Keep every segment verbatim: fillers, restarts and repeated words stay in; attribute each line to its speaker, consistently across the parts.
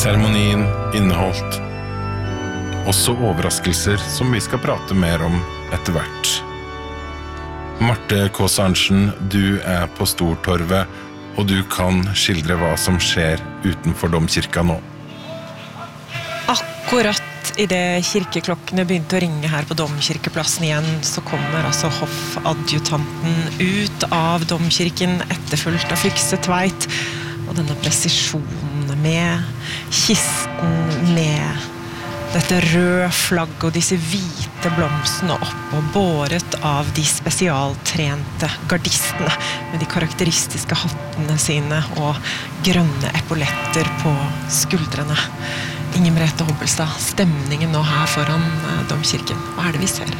Speaker 1: Seremonien inneholdt også overraskelser som vi skal prate mer om etter hvert. Marte Kaas Arntzen, du er på Stortorvet, og du kan skildre hva som skjer utenfor domkirka nå.
Speaker 2: Akkurat i det kirkeklokkene begynte å ringe her på domkirkeplassen igjen, så kommer altså hoffadjutanten ut av domkirken, etterfulgt av Fykse Tveit, og denne presisjonen med kisten, med dette røde flagg og disse hvite blomstene opp og båret av de spesialtrente gardistene med de karakteristiske hattene sine og grønne epauletter på skuldrene. Inger Merete Hobbelstad, stemningen nå her foran domkirken. Hva er det vi ser?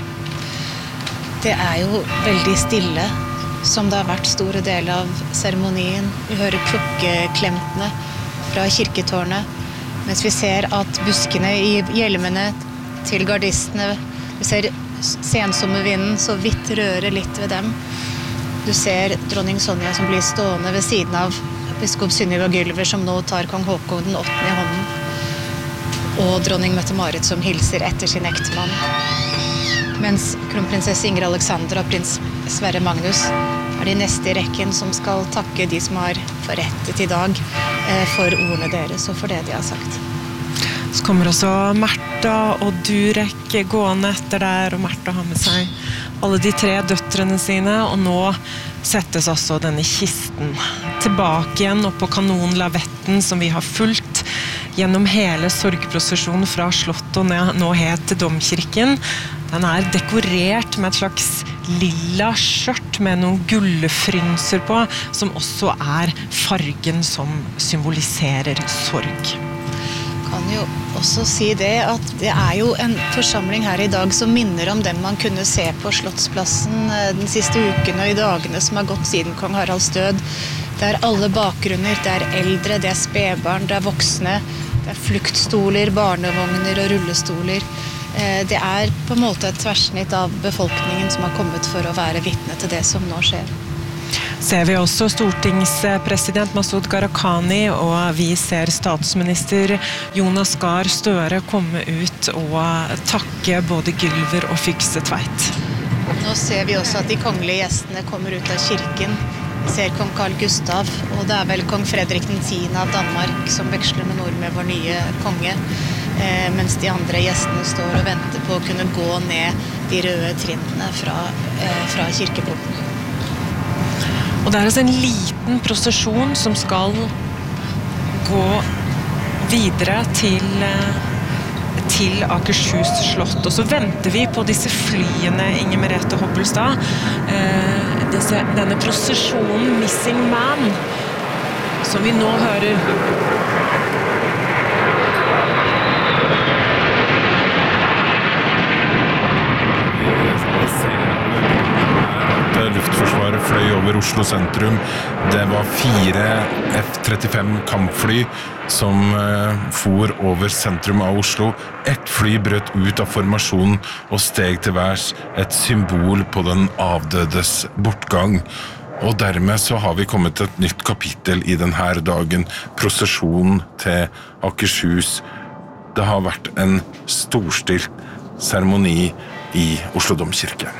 Speaker 3: Det er jo veldig stille, som det har vært store deler av seremonien. Vi hører klokkeklemtene fra kirketårnet, mens vi ser at buskene i hjelmene til gardistene, vi ser sensommervinden så vidt røre litt ved dem. Du ser dronning Sonja som blir stående ved siden av biskop Sunniva Gylver, som nå tar kong Håkon den åttende i hånden, og dronning Mette-Marit som hilser etter sin ektemann. Mens kronprinsesse Ingrid Alexandra og prins Sverre Magnus er de neste i rekken som skal takke de som har forrettet i dag for ordene deres og for det de har sagt.
Speaker 2: Så kommer også Märtha og Durek gående etter der, og Märtha har med seg alle de tre døtrene sine, og nå settes altså denne kisten tilbake igjen opp på kanonlavetten som vi har fulgt gjennom hele sorgprosesjonen fra slottet og nå helt til domkirken. Den er dekorert med et slags lilla skjørt med noen gullfrynser på, som også er fargen som symboliserer sorg.
Speaker 3: Kan jo også si det at det er jo en forsamling her i dag som minner om dem man kunne se på Slottsplassen den siste uken og i dagene som har gått siden kong Haralds død. Det er alle bakgrunner, det er eldre, det er spedbarn, det er voksne, det er fluktstoler, barnevogner og rullestoler. Det er på en måte et tverrsnitt av befolkningen som har kommet for å være vitne til det som nå skjer.
Speaker 2: Ser vi også stortingspresident Masud Gharahkhani, og vi ser statsminister Jonas Gahr Støre komme ut og takke både Gylver og Fykse Tveit.
Speaker 3: Nå ser vi også at de kongelige gjestene kommer ut av kirken. Vi ser kong Carl Gustav, og det er vel kong Fredrik den tiende av Danmark som veksler med ord med vår nye konge, eh, mens de andre gjestene står og venter på å kunne gå ned de røde trinnene fra, eh, fra kirkeporten.
Speaker 2: Og det er altså en liten prosesjon som skal gå videre til, til Akershus slott. Og så venter vi på disse flyene, Inger Merete Hobbelstad. Eh, disse, denne prosesjonen Missing Man, som vi nå hører.
Speaker 1: Luftforsvaret fløy over Oslo sentrum. Det var fire F trettifem kampfly som uh, for over sentrum av Oslo. Et fly brøt ut av formasjonen og steg til værs, et symbol på den avdødes bortgang. Og dermed så har vi kommet til et nytt kapittel i denne dagen, prosesjonen til Akershus. Det har vært en storstilt seremoni i Oslo domkirke.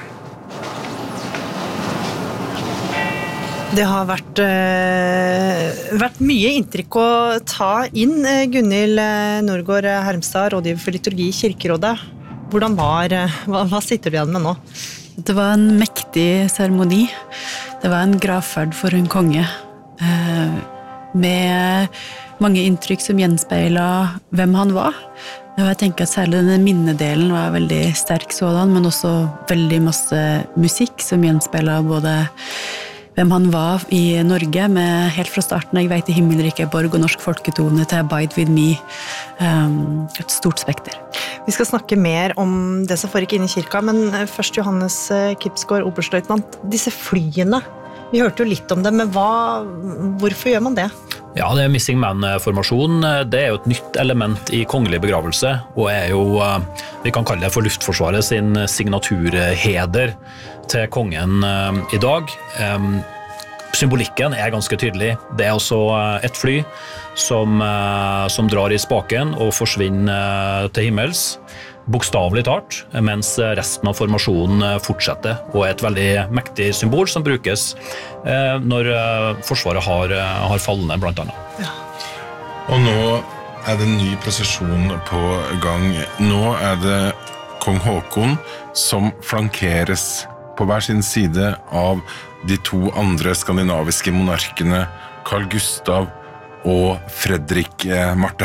Speaker 4: Det har vært, uh, vært mye inntrykk å ta inn. Gunhild Nordgaard Hermstad, rådgiver for liturgi i Kirkerådet. Hvordan var, hva, hva sitter du igjen med nå?
Speaker 5: Det var en mektig seremoni. Det var en gravferd for en konge, uh, med mange inntrykk som gjenspeilet hvem han var. Jeg tenker at særlig denne minnedelen var veldig sterk sådan, men også veldig masse musikk som gjenspeilet både hvem han var i Norge, med helt fra starten Jeg vet i Himmelriket Borg og Norsk Folketone til Abide With Me. Um, et stort spekter.
Speaker 4: Vi skal snakke mer om det som foregikk inne i kirka, men først Johannes Kipsgaard, oberstløytnant. Disse flyene, vi hørte jo litt om det, men hva, hvorfor gjør man det?
Speaker 6: Ja, det er Missing Man-formasjon. Det er jo et nytt element i kongelig begravelse, og er jo, vi kan kalle det for Luftforsvaret sin signaturheder til kongen i dag. symbolikken er ganske tydelig. Det er også et fly som, som drar i spaken og forsvinner til himmels, bokstavelig talt, mens resten av formasjonen fortsetter, og er et veldig mektig symbol som brukes når Forsvaret har, har fallende, blant annet.
Speaker 1: Ja. Og nå er det en ny prosesjon på gang. Nå er det kong Håkon som flankeres på hver sin side av de to andre skandinaviske monarkene, Carl Gustav og Fredrik Marte.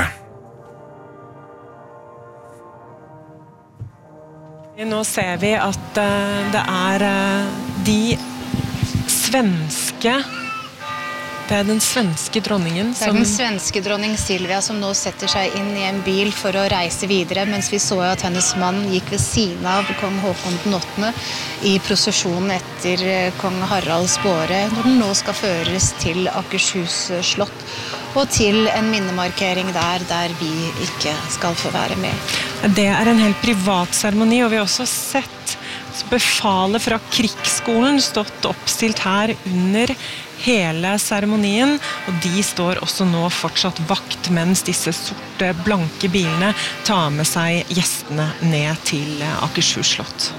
Speaker 2: Nå ser vi at det er de svenske Det er den svenske dronningen som...
Speaker 3: Det er den svenske dronning Silvia som nå setter seg inn i en bil for å reise videre, mens vi så at hennes mann gikk ved siden av kong Håkon den åttende i prosesjonen etter kong Haralds båre, når den nå skal føres til Akershus slott, og til en minnemarkering der, der vi ikke skal få være med.
Speaker 2: Det er en helt privat seremoni, og vi har også sett befalet fra krigsskolen stått oppstilt her under hele seremonien, og de står også nå fortsatt vakt mens disse sorte, blanke bilene tar med seg gjestene ned til Akershus slott.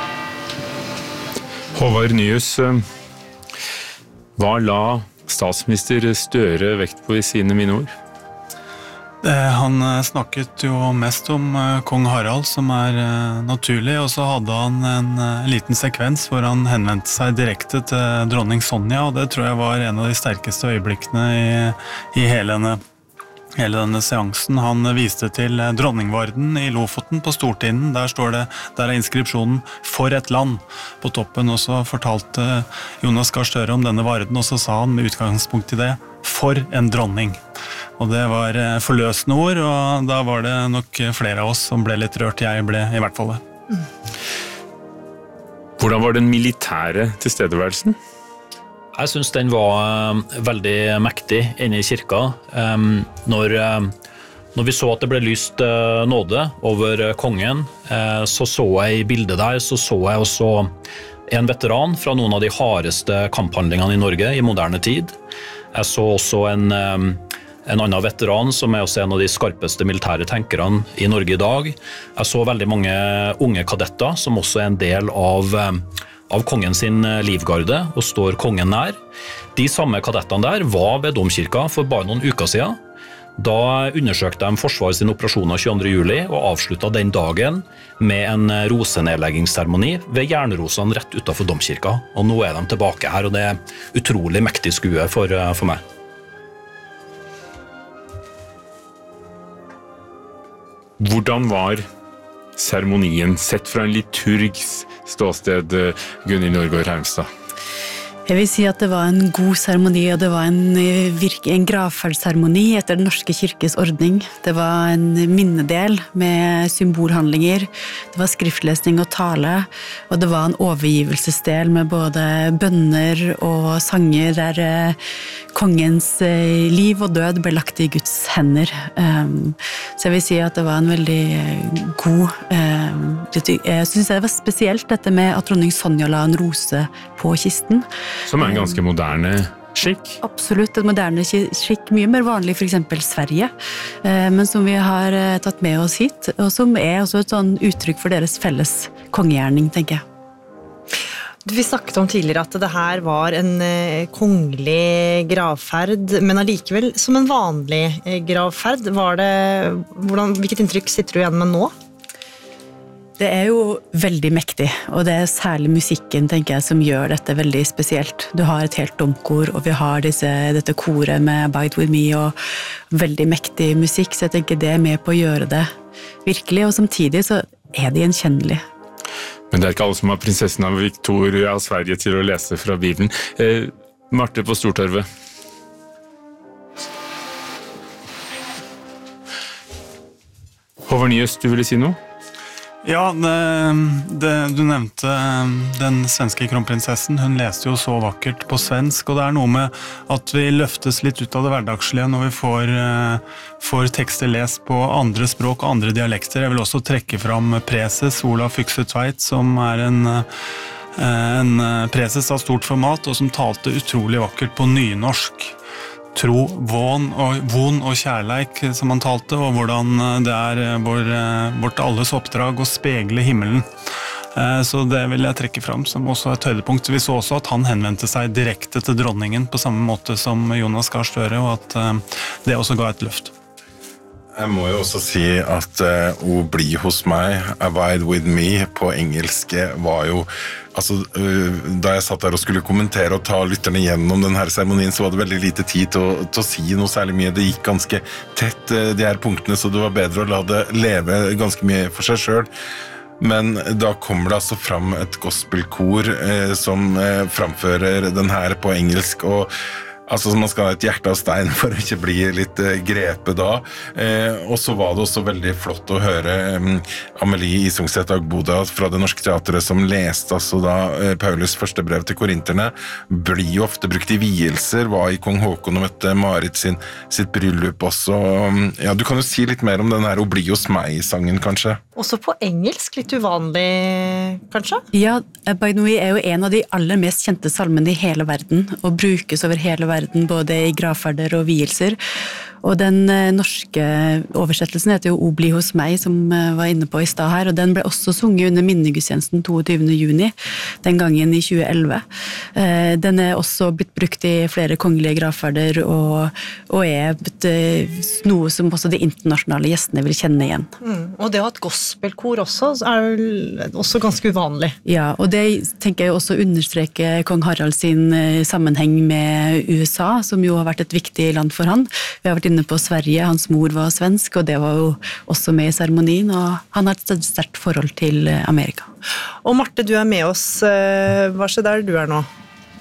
Speaker 7: Håvard Nyhus, hva la statsminister Støre vekt på i sine minneord?
Speaker 8: Han snakket jo mest om kong Harald, som er naturlig, og så hadde han en liten sekvens hvor han henvendte seg direkte til dronning Sonja, og det tror jeg var en av de sterkeste øyeblikkene i, i hele, denne, hele denne seansen. Han viste til dronningvarden i Lofoten på Stortinden, der står det, der er inskripsjonen «For et land» på toppen, og så fortalte Jonas Gahr Støre om denne varden, og så sa han med utgangspunkt i det «For en dronning». Og det var forløsende ord, og da var det nok flere av oss som ble litt rørt. Jeg ble i hvert fall det. Mm.
Speaker 7: Hvordan var den militære tilstedeværelsen?
Speaker 6: Jeg synes den var veldig mektig inne i kirka. Når, når vi så at det ble lyst nåde over kongen, så så jeg i bildet der, så så jeg også en veteran fra noen av de hardeste kamphandlingene i Norge i moderne tid. Jeg så også en... En annen veteran som er også en av de skarpeste militære tenkerne i Norge i dag. Jeg så veldig mange unge kadetter som også er en del av, av kongen sin livgarde og står kongen nær. De samme kadettene der var ved domkirka for bare noen uker siden. Da undersøkte de Forsvaret sin operasjoner tjueandre juli og avsluttet den dagen med en rosenedleggingsseremoni ved jernrosene rett utenfor domkirka. Og nå er de tilbake her, og det er utrolig mektig skue for, for meg.
Speaker 7: Hvordan var seremonien sett fra en liturgs ståsted, Gunhild Nordgaard Hermstad?
Speaker 5: Jeg vil si at det var en god seremoni, og det var en, en gravferdsseremoni etter den norske kirkes ordning. Det var en minnedel med symbolhandlinger, det var skriftlesning og tale, og det var en overgivelsesdel med både bønner og sanger der kongens liv og død ble lagt i Guds hender. Så jeg vil si at det var en veldig god... Jeg synes det var spesielt dette med at dronning Sonja la en rose på kisten.
Speaker 7: Som er en ganske moderne skikk.
Speaker 5: Absolutt, en moderne skikk, mye mer vanlig i for eksempel Sverige, men som vi har tatt med oss hit, og som er også et sånn uttrykk for deres felles kongegjerning, tenker jeg.
Speaker 4: Vi snakket om tidligere at det her var en kongelig gravferd, men allikevel som en vanlig gravferd. Var det, hvordan, hvilket inntrykk sitter du igjen med nå?
Speaker 5: Det er jo veldig mektig, og det er særlig musikken, tenker jeg, som gjør dette veldig spesielt. Du har et helt domkor, og vi har disse, dette koret med Bide With Me, og veldig mektig musikk, så jeg tenker det er med på å gjøre det virkelig, og samtidig så er det gjenkjennelig.
Speaker 7: Men det er ikke alle som har prinsessen av Victoria av Sverige til å lese fra Bibelen. Eh, Marte på Stortorvet. Håvard Nyhus, du ville si noe?
Speaker 8: Ja, det, det, du nevnte den svenske kronprinsessen. Hun leste jo så vakkert på svensk, og det er noe med at vi løftes litt ut av det hverdagslige når vi får, får tekster lest på andre språk og andre dialekter. Jeg vil også trekke fram preses Olav Fykse Tveit, som er en En preses av stort format, og som talte utrolig vakkert på nynorsk. Tro, vån og, von og kjærleik, som han talte, og hvordan det er vår, vårt alles oppdrag å spegle himmelen. Så det vil jeg trekke fram som også et høydepunkt. Vi så også at han henvendte seg direkte til dronningen på samme måte som Jonas Gahr Støre, og at det også ga et løft.
Speaker 1: Jeg må jo også si at uh, å bli hos meg, abide with me, på engelsk var jo, altså uh, da jeg satt der og skulle kommentere og ta lytterne gjennom denne seremonien, så var det veldig lite tid til å, til å si noe særlig mye. Det gikk ganske tett, uh, de her punktene, så det var bedre å la det leve ganske mye for seg selv. Men da kommer det altså fram et gospelkor eh, som eh, framfører den her på engelsk, og altså man skal ha et hjerte av stein for å ikke bli litt eh, grepet da. Eh, og så var det også veldig flott å høre eh, Amelie Isungset Agboda fra Det Norske Teatret som leste altså da eh, Paulus første brev til korinterne, blir jo ofte brukt i vielser, var i Kong Håkon og møtte Marit sin, sitt bryllup også. Ja, du kan jo si litt mer om den her «O bli hos meg»-sangen kanskje.
Speaker 4: Også på engelsk, litt uvanlig kanskje?
Speaker 5: Ja, Abide with me er jo en av de aller mest kjente salmene i hele verden, og brukes over hele verden, både i gravferder og vielser. Og den norske oversettelsen heter jo «O bli hos meg», som var inne på i stad her, og den ble også sunget under minnegudstjenesten toogtyvende juni, den gangen i tjue elleve. Den er også blitt brukt i flere kongelige gravferder, og, og er noe som også de internasjonale gjestene vil kjenne igjen.
Speaker 4: Mm, og det å ha et gospelkor også er også ganske uvanlig.
Speaker 5: Ja, og det tenker jeg også understreker kong Harald sin sammenheng med U S A, som jo har vært et viktig land for han. Vi har vært inne på Sverige, hans mor var svensk, og det var jo også med i seremonien, og han har et sterkt forhold til Amerika.
Speaker 4: Og Marte, du er med oss. Hva skjer der du er nå?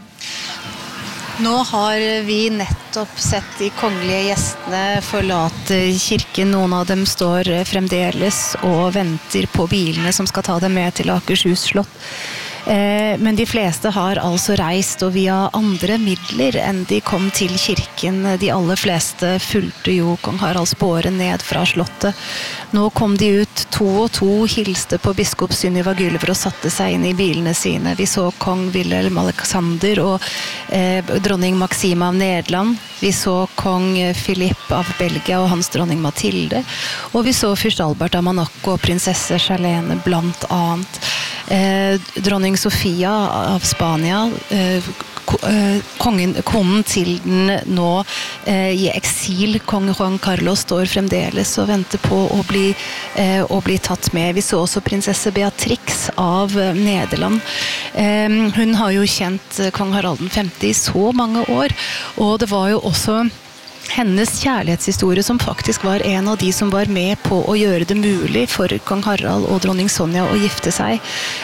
Speaker 3: Nå har vi nettopp sett de kongelige gjestene forlate kirken. Noen av dem står fremdeles og venter på bilene som skal ta dem med til Akershus slott. Men de fleste har altså reist og via andre midler enn de kom til kirken. De aller fleste fulgte jo kong Haralds båre ned fra slottet. Nå kom de ut to og to, hilste på biskop Sunniva Gylver og satte seg inn i bilene sine. Vi så kong Wilhelm Alexander og eh, dronning Maxima av Nederland. Vi så kong Philip av Belgia og hans dronning Mathilde. Og vi så fyrst Albert av Monaco og prinsesse Charlene blant annet. Eh, dronning Sofia av Spania, eh, kongen, konen til den nå eh, i eksil, kong Juan Carlos, står fremdeles og venter på å bli, eh, å bli tatt med. Vi så også prinsesse Beatrix av eh, Nederland. Eh, hun har jo kjent kong Harald den femte i så mange år, og det var jo også hennes kjærlighetshistorie som faktisk var en av de som var med på å gjøre det mulig for kong Harald og dronning Sonja å gifte seg.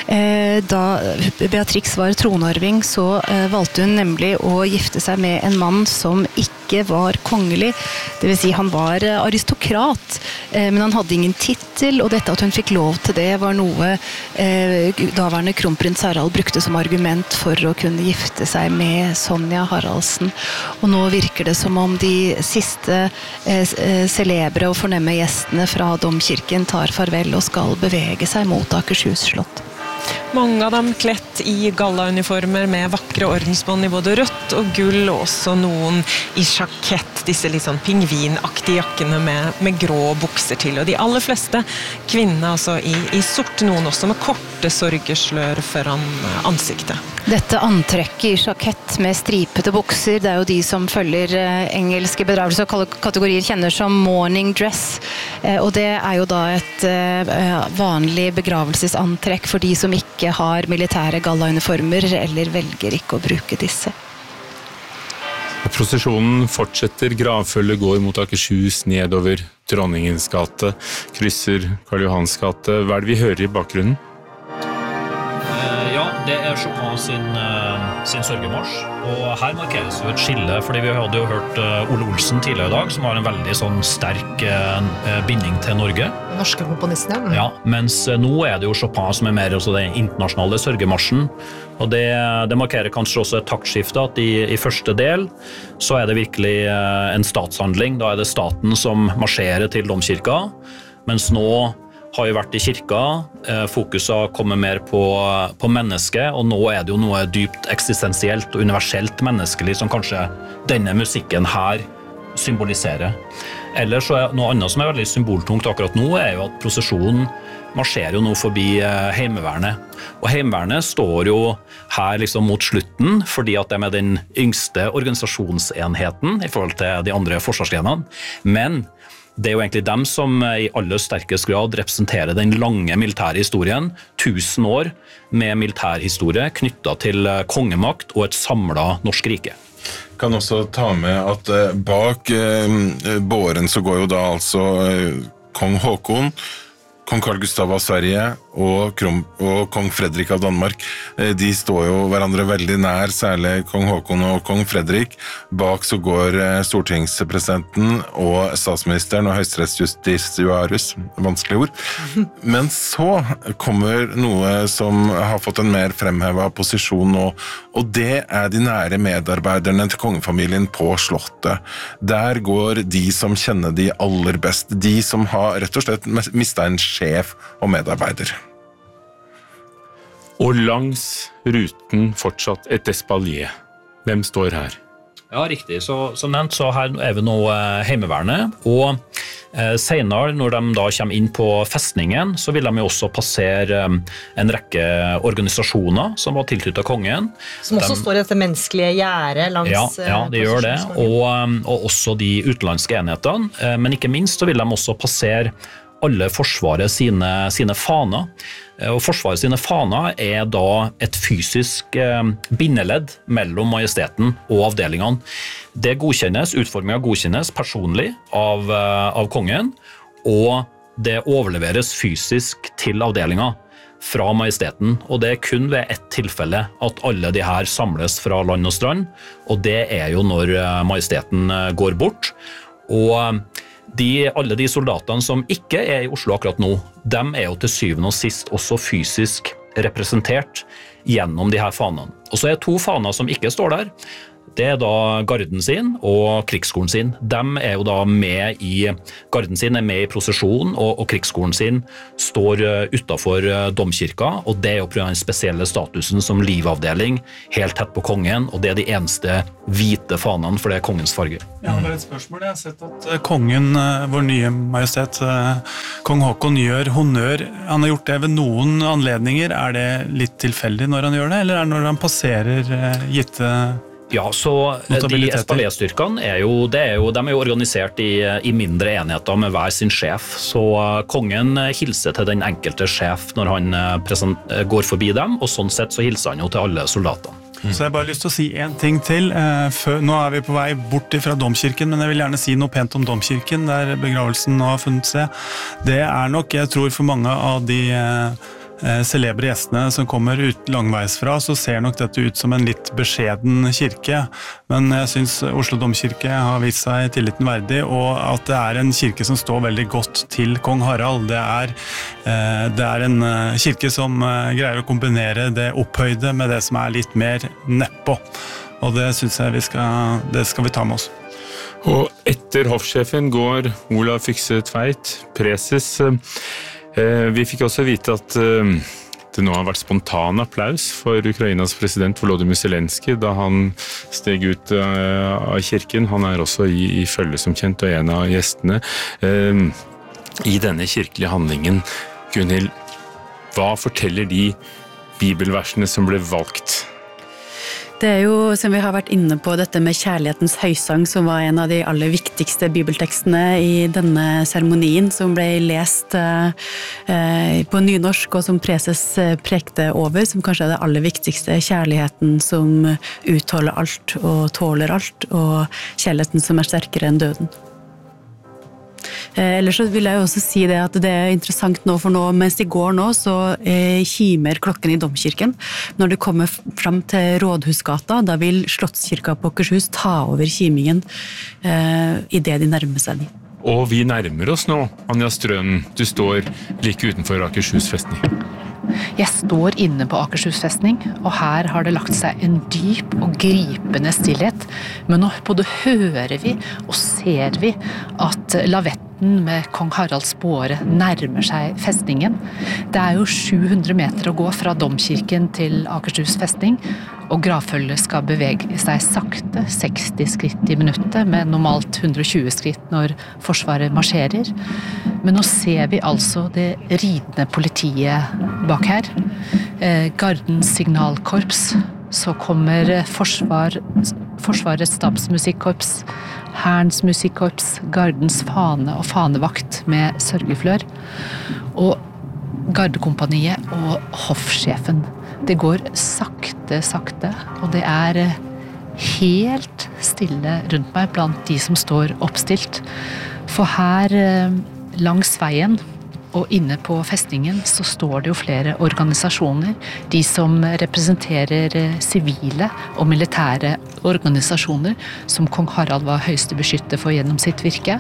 Speaker 3: Da Beatrix var tronarving, så valgte hun nemlig å gifte seg med en mann som ikke var kongelig. Det vil si, han var aristokrat, men han hadde ingen titel, og dette at hun fikk lov til det var noe daværende kronprins Harald brukte som argument for å kunne gifte seg med Sonja Haraldsen. Og nå virker det som om de siste eh, celebre og fornemme gjestene fra domkirken tar farvel og skal bevege seg mot Akershus slott.
Speaker 2: Mange av dem klett i gallauniformer med vakre ordensbånd i både rødt og gull, og også noen i sjakett, disse litt sånn pingvinaktige jakkene med, med grå bukser til. Og de aller fleste kvinnene altså i, i sort, noen også med korte sorgeslør foran ansiktet.
Speaker 3: Dette antrekket i sjakett med stripete bukser, det er jo de som følger engelske bedragelser og kategorier kjenner som morning dress, og det er jo da et vanlig begravelsesantrekk for de som ikke har militære gallauniformer eller velger ikke å bruke disse.
Speaker 7: Prosesjonen fortsetter, gravfølget går mot Akershus nedover Dronningens gate, krysser Karl Johans gate. Hva er det vi hører i bakgrunnen?
Speaker 6: Ja, det er Chopin sin, sin sørgemarsj, og her markeres jo et skille, fordi vi hadde jo hørt Ole Olsen tidligere i dag, som har en veldig sånn sterk binding til Norge.
Speaker 4: Den norske komponisten,
Speaker 6: ja. Ja, mens nå er det jo Chopin som er mer også den internasjonale sørgemarsjen, og det, det markerer kanskje også et taktskifte, at i, i første del så er det virkelig en statshandling, da er det staten som marsjerer til domkirka, mens nå har jo vært i kirka, fokuset har kommet mer på, på mennesket, og nå er det jo noe dypt eksistensielt og universelt menneskelig som kanskje denne musikken her symboliserer. Ellers så er noe annet som er veldig symboltungt akkurat nå, er jo at prosesjonen marsjerer jo nå forbi heimevernet. Og heimevernet står jo her liksom mot slutten, fordi at de er den yngste organisasjonsenheten i forhold til de andre forsvarsgrenene. Men det er jo egentlig dem som i aller sterkest grad representerer den lange militære historien, tusen år med militærhistorie knyttet til kongemakt og et samlet norsk rike.
Speaker 1: Kan også ta med at bak båren så går jo da altså kong Håkon, kong Carl Gustav av Sverige og, Krom, og kong Fredrik av Danmark. De står jo hverandre veldig nær, særlig kong Håkon og kong Fredrik. Bak så går stortingspresidenten og statsministeren og høyesterettsjustitiarius, vanskelig ord. Men så kommer noe som har fått en mer fremhevet posisjon nå, og det er de nære medarbeiderne til kongefamilien på slottet. Der går de som kjenner de aller best, de som har rett og slett mistet en sjef og medarbeider.
Speaker 7: Og langs ruten fortsatt et espalier. Hvem står her?
Speaker 6: Ja, riktig. Så, som nevnt, så her er vi nå heimevernet, og eh, senere, når de da kommer inn på festningen, så vil de jo også passere eh, en rekke organisasjoner som var tilknyttet kongen.
Speaker 4: Som også de, står i dette menneskelige gjerde langs...
Speaker 6: Ja, ja de gjør det, og, og også de utenlandske enhetene, eh, men ikke minst så vil de også passere alle forsvaret sine, sine faner. Og forsvaret sine faner er da et fysisk eh, bindeledd mellom majesteten og avdelingene. Det godkjennes, utformingen godkjennes personlig av, eh, av kongen, og det overleveres fysisk til avdelingen fra majesteten, og det er kun ved ett tilfelle at alle de her samles fra land og strand, og det er jo når majesteten går bort. Og De, alle de soldatene som ikke er i Oslo akkurat nå, de er jo til syvende og sist også fysisk representert gjennom de her fanene. Og så er det to faner som ikke står der. Det er da garden sin og krigsskolen sin. De er jo da med i, garden sin er med i prosesjon, og, og krigsskolen sin står utenfor domkirka, og det er jo på den spesielle statusen som livavdeling, helt tett på kongen, og det er de eneste hvite fanene, for det er kongens farge.
Speaker 8: Ja, det er et spørsmål. Jeg har sett at kongen, vår nye majestet, kong Håkon, gjør honnør. Han har gjort det ved noen anledninger. Er det litt tilfeldig når han gjør det, eller er det når han passerer gitte...
Speaker 6: Ja, så de espalier-styrkene er jo, det er jo, de er jo organisert i, i mindre enheter med hver sin sjef, så kongen hilser til den enkelte sjef når han present, går forbi dem, og sånn sett så hilser han jo til alle soldatene.
Speaker 8: Mm. Så jeg har bare lyst til å si en ting til. Nå er vi på vei bort fra domkirken, men jeg vil gjerne si noe pent om domkirken, der begravelsen nå har funnet seg. Det er nok, jeg tror for mange av de celebre gjestene som kommer ut langveis fra, så ser nok dette ut som en litt beskjeden kirke, men jeg synes Oslo domkirke har vist seg tilliten verdig, og at det er en kirke som står veldig godt til kong Harald. Det er, det er en kirke som greier å kombinere det opphøyde med det som er litt mer nedpå, og det synes jeg vi skal, det skal vi ta med oss.
Speaker 7: Og etter hoffsjefen går Olav Fykse Tveit, preses. Vi fikk også vite at det nå har vært spontan applaus for Ukrainas president Volodymyr Zelenskyj da han steg ut av kirken. Han er også i, i følge som kjent og en av gjestene. I denne kirkelige handlingen, Gunhild, hva forteller de bibelversene som ble valgt?
Speaker 5: Det er jo, som vi har vært inne på, dette med kjærlighetens høysang, som var en av de aller viktigste bibeltekstene i denne seremonien, som ble lest eh, på nynorsk, og som preses prekte over, som kanskje er det aller viktigste, kjærligheten som utholder alt og tåler alt, og kjærligheten som er sterkere enn døden. Ellers så vil jeg jo også si det at det er interessant nå, for nå, mens de går nå, så eh, kimer klokken i domkirken. Når det kommer frem til Rådhusgata, da vil Slottskirka på Akershus ta over kimingen eh, i det de nærmer seg de.
Speaker 7: Og vi nærmer oss nå, Anja Strønen. Du står like utenfor Akershus festning.
Speaker 9: Jeg står inne på Akershus festning, og her har det lagt seg en dyp og gripende stillhet. Men nå både hører vi og ser vi at lavetten garden med kong Haralds båre nærmer seg festningen. Det er jo sju hundre meter å gå fra domkirken til Akershus festning, og gravfølget skal bevege seg sakte, seksti skritt i minuttet, med normalt hundre og tjue skritt når forsvaret marsjerer. Men nå ser vi altså det ridende politiet bak her. Eh, Gardens signalkorps, så kommer forsvar, Forsvarets stabsmusikkorps, Hærens musikkorps, Gardens fane og fanevakt med sørgeflør, og gardekompaniet og hoffsjefen. Det går sakte, sakte, og det er helt stille rundt meg blant de som står oppstilt. For her langs veien og inne på festningen så står det jo flere organisasjoner, de som representerer sivile og militære organisasjoner som kong Harald var høyeste beskytter for gjennom sitt virke.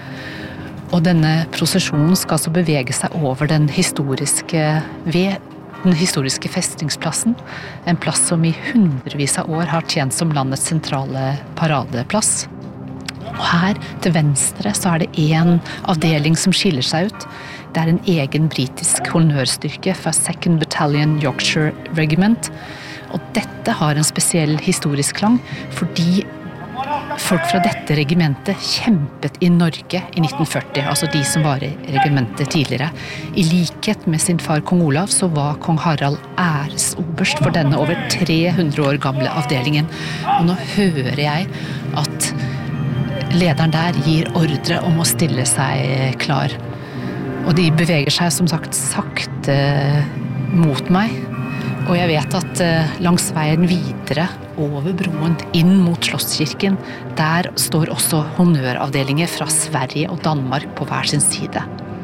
Speaker 9: Og denne prosesjonen skal så bevege seg over den historiske ved den historiske festningsplassen, en plass som i hundrevis av år har tjent som landets sentrale paradeplass. Og her til venstre så er det en avdeling som skiller seg ut. Det er en egen britisk honnørstyrke fra Second Battalion Yorkshire Regiment. Og dette har en spesiell historisk klang, fordi folk fra dette regimentet kjempet i Norge i nitten førti, altså de som var i regimentet tidligere. I likhet med sin far kong Olav så var kong Harald æresoberst for denne over tre hundre år gamle avdelingen. Og nå hører jeg at lederen der gir ordre om å stille seg klar. Og de beveger seg som sagt sakte mot meg. Og jeg vet at langs veien videre over broen inn mot Slottskirken, der står også honnøravdelinger fra Sverige og Danmark på hver sin side.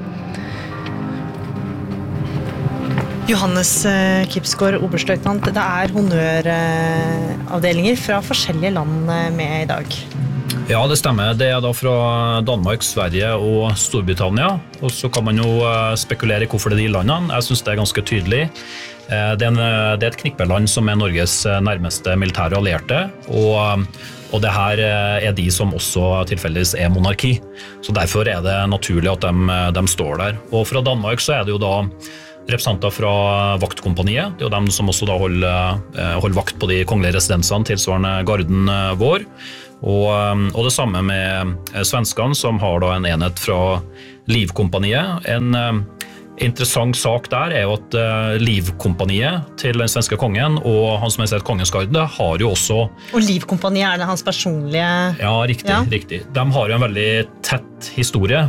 Speaker 4: Johannes Kipsgaard, oberstløytnant, det er honnøravdelinger fra forskjellige land med i dag.
Speaker 6: Ja, det stemmer. Det er da fra Danmark, Sverige og Storbritannia. Og så kan man jo spekulere i hvorfor det er de landene. Jeg synes det er ganske tydelig. Det er, en, det er et knippeland som er Norges nærmeste militære allierte, og, og det her er de som også tilfeldigvis er monarki. Så derfor er det naturlig at de, de står der. Og fra Danmark så er det jo da representanter fra vaktkompaniet. Det er jo dem som også da holder, holder vakt på de kongelige residensene tilsvarende garden vår. Og, og det samme med svenskene, som har da en enhet fra Livkompaniet. En interessant sak der er jo at Livkompaniet til den svenske kongen og Hans Majestet Kongens Garde har jo også...
Speaker 4: Og Livkompaniet, er det hans personlige...
Speaker 6: Ja, riktig,
Speaker 4: ja.
Speaker 6: riktig. De har jo en veldig tett historie